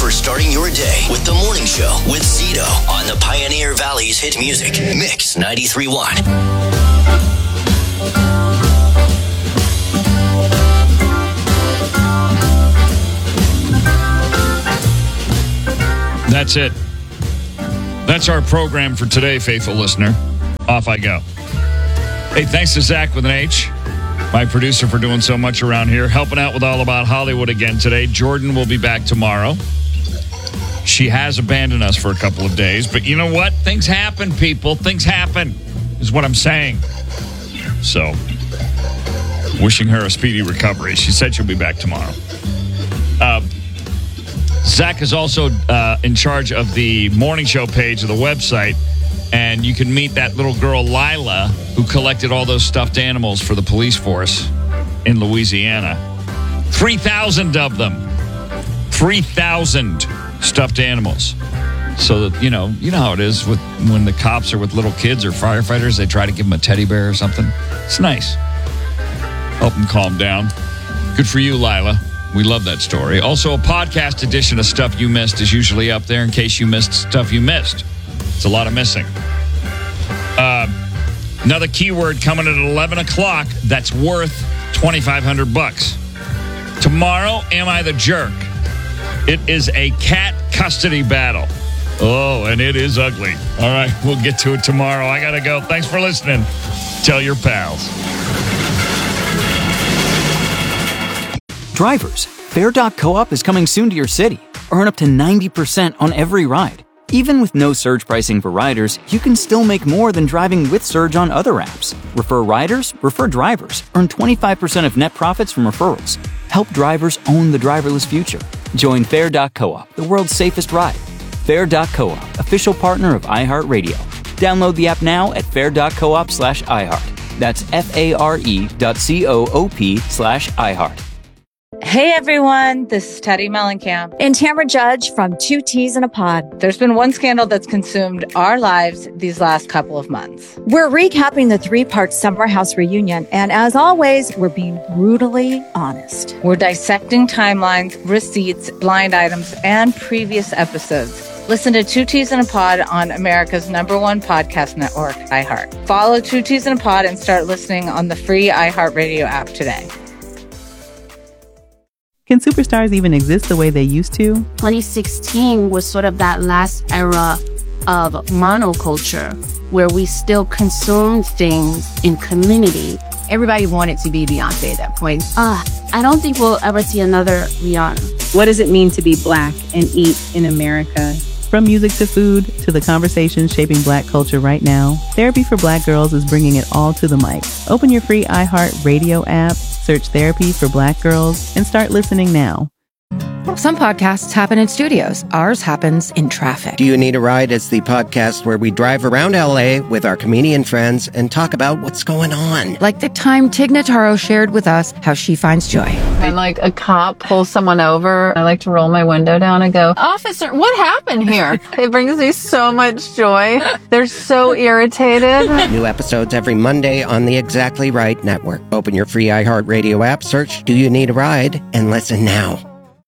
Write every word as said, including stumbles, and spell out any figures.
for starting your day with the morning show with Zito on the Pioneer Valley's hit music. Mix ninety-three point one. That's it. That's our program for today, faithful listener. Off I go. Hey, thanks to Zach with an H, my producer, for doing so much around here, helping out with All About Hollywood again today. Jordan will be back tomorrow. She has abandoned us for a couple of days, but you know what? Things happen, people. Things happen, is what I'm saying. So, wishing her a speedy recovery. She said she'll be back tomorrow. Uh, Zach is also uh, in charge of the morning show page of the website, and you can meet that little girl, Lila, who collected all those stuffed animals for the police force in Louisiana. three thousand of them. three thousand stuffed animals. So, that, you know, you know how it is with when the cops are with little kids or firefighters, they try to give them a teddy bear or something. It's nice. Help them calm down. Good for you, Lila. We love that story. Also, a podcast edition of Stuff You Missed is usually up there in case you missed stuff you missed. It's a lot of missing. Uh, another keyword coming at eleven o'clock that's worth twenty-five hundred bucks. Tomorrow, Am I the Jerk? It is a cat custody battle. Oh, and it is ugly. All right, we'll get to it tomorrow. I got to go. Thanks for listening. Tell your pals. Drivers, Fair dot co-op is coming soon to your city. Earn up to ninety percent on every ride. Even with no surge pricing for riders, you can still make more than driving with Surge on other apps. Refer riders, refer drivers. Earn twenty-five percent of net profits from referrals. Help drivers own the driverless future. Join Fair dot co-op, the world's safest ride. Fair dot co-op, official partner of iHeartRadio. Download the app now at fair dot coop slash iHeart. That's F-A-R-E dot C-O-O-P slash iHeart. Hey everyone, this is Teddy Mellencamp and Tamara Judge from Two Teas in a Pod. There's been one scandal that's consumed our lives these last couple of months. We're recapping the three-part Summer House reunion, and as always, we're being brutally honest. We're dissecting timelines, receipts, blind items, and previous episodes. Listen to Two Teas in a Pod on America's number one podcast network, iHeart. Follow Two Teas in a Pod and start listening on the free iHeartRadio app today. Can superstars even exist the way they used to? twenty sixteen was sort of that last era of monoculture where we still consumed things in community. Everybody wanted to be Beyonce at that point. Uh, I don't think we'll ever see another Rihanna. What does it mean to be Black and eat in America? From music to food to the conversations shaping Black culture right now, Therapy for Black Girls is bringing it all to the mic. Open your free iHeartRadio app, search Therapy for Black Girls, and start listening now. Some podcasts happen in studios. Ours happens in traffic. Do You Need a Ride? Is the podcast where we drive around L A with our comedian friends and talk about what's going on. Like the time Tig Notaro shared with us how she finds joy. When like a cop pulls someone over, I like to roll my window down and go, "Officer, what happened here?" It brings me so much joy. They're so irritated. New episodes every Monday on the Exactly Right Network. Open your free iHeartRadio app, search Do You Need a Ride, and listen now.